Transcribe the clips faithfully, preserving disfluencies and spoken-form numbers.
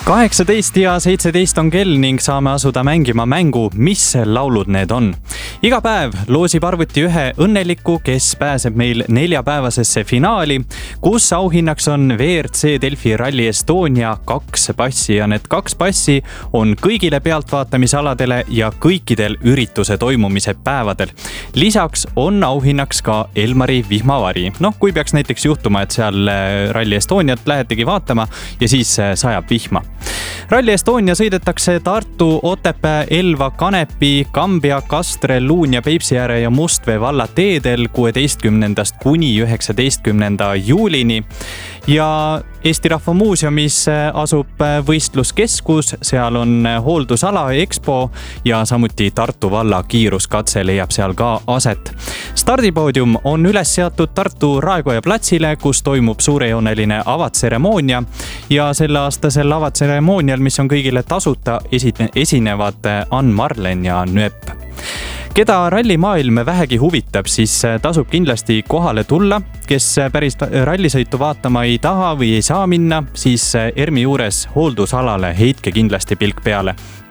kaheksateist ja seitseteist on kell ning saame asuda mängima mängu, mis laulud need on. Iga päev loosib arvuti ühe õnneliku, kes pääseb meil neljapäevasesse finaali, kus auhinnaks on V R C Delfi Rally Estonia kaks passi ja need kaks passi on kõigile pealtvaatamisaladele ja kõikidel ürituse toimumise päevadel. Lisaks on auhinnaks ka Elmari vihmavari. Noh, kui peaks näiteks juhtuma, et seal Rally Estoniat lähetegi vaatama ja siis sajab vihma. Rally Estonia sõidetakse Tartu, Otepää, Elva, Kanepi, Kambja, Kastre, Luunja, Peipsiääre ja Mustvee valla teedel kuueteistkümnendast kuni üheksateistkümnenda juulini. Ja Eesti Rahva Muuseumis asub võistluskeskus, seal on hooldusala Expo ja samuti Tartu valla kiiruskatse leiab seal ka aset. Stardipoodium on üles seatud Tartu Raekoja platsile, kus toimub suurejooneline avatseremoonia ja selle aastasel avatseremoonial, mis on kõigile tasuta, esinevad Ann Marlen ja Nööp. Keda rallimaailm vähegi huvitab, siis tasub kindlasti kohale tulla. Kes päris rallisõitu vaatama ei taha või ei saa minna, siis ERMi juures hooldusalale heitke kindlasti pilk peale.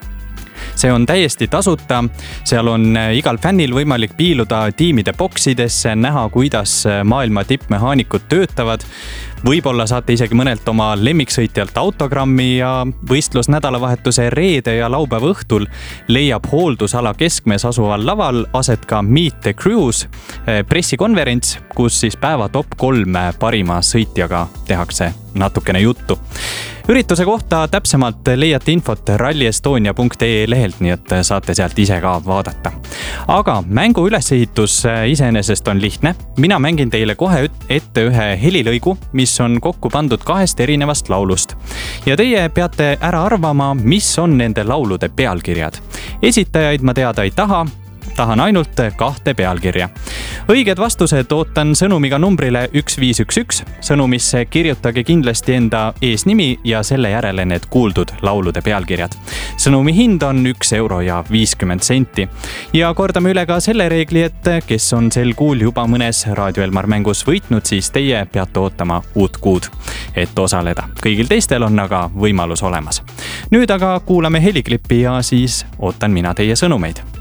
See on täiesti tasuta, seal on igal fännil võimalik piiluda tiimide boksidesse, näha, kuidas maailma tippmehaanikud töötavad. Võib-olla saate isegi mõnelt oma lemmiksõitjalt autogrammi ja võistlus nädalavahetuse reede ja laupäeva õhtul leiab hooldusala keskmes asuval laval aset ka Meet the Crews pressikonverents, kus siis päeva top kolm parima sõitjaga tehakse natukene juttu. Ürituse kohta täpsemalt leiate infot rally estonia punkt ee lehelt, nii et saate sealt ise ka vaadata. Aga mängu ülesehitus iseenesest on lihtne. Mina mängin teile kohe ette ühe helilõigu, mis on kokku pandud kahest erinevast laulust. Ja teie peate ära arvama, mis on nende laulude pealkirjad. Esitajaid ma teada ei taha, tahan ainult kahte pealkirja. Õiged vastused ootan sõnumiga numbrile üks viis üks üks. Sõnumisse kirjutage kindlasti enda eesnimi ja selle järele need kuuldud laulude pealkirjad. Sõnumi hind on üks euro ja viiskümmend senti. Ja kordame üle ka selle reegli, et kes on sel kuul juba mõnes Raadio Elmar mängus võitnud, siis teie peate ootama uut kuud, et osaleda. Kõigil teistel on aga võimalus olemas. Nüüd aga kuulame heliklippi ja siis ootan mina teie sõnumeid.